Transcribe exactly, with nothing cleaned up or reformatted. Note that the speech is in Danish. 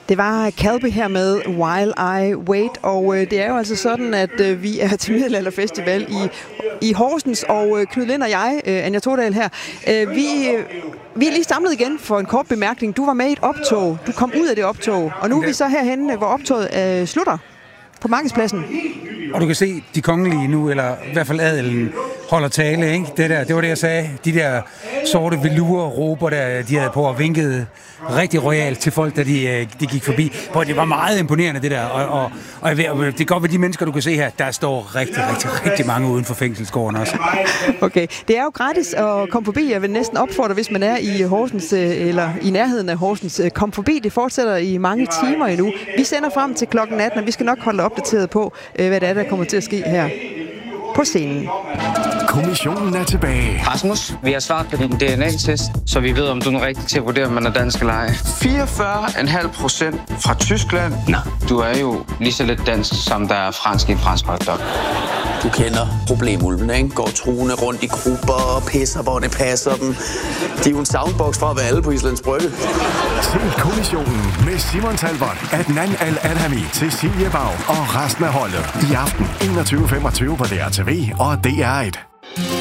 Det var Calby her med While I Wait, og øh, det er jo altså sådan, at øh, vi er til Middelalderfestival i, i Horsens, og øh, Knud Lind og jeg, øh, Anja Tordal her, øh, vi, øh, vi er lige samlet igen for en kort bemærkning. Du var med i et optog, du kom ud af det optog, og nu er vi så herhenne, hvor optoget øh, slutter på Markedspladsen. Og du kan se, de kongelige nu, eller i hvert fald adelen, holder tale, ikke? Det der, det var det, jeg sagde. De der sorte velour-råber, der de havde på og vinkede rigtig royalt til folk, da de, de gik forbi. På, det var meget imponerende, det der. Og, og, og det er godt ved de mennesker, du kan se her, der står rigtig, rigtig, rigtig mange uden for fængselsgården også. Okay, det er jo gratis at komme forbi. Jeg vil næsten opfordre, hvis man er i Horsens, eller i nærheden af Horsens, kom forbi. Det fortsætter i mange timer endnu. Vi sender frem til klokken atten, og vi skal nok holde opdateret på, hvad det er, der kommer til at ske her på scenen. Kommissionen er tilbage. Rasmus, vi har svaret på din D N A-test, så vi ved, om du er rigtig til at vurdere, om man er dansk eller ej. fireogfyrre komma fem procent fra Tyskland. Nej, du er jo lige så lidt dansk, som der er fransk i en fransk hotdog. Du kender problemulvene, ikke? Går truende rundt i grupper og pisser, hvor det passer dem. De er jo en soundbox fra at være alle på Islands Brygge. Se Kommissionen med Simon Talbot, Adnan Al-Adhami, Cecilie Bag og resten af holdet. I aften enogtyve femogtyve på D R T V og D R et.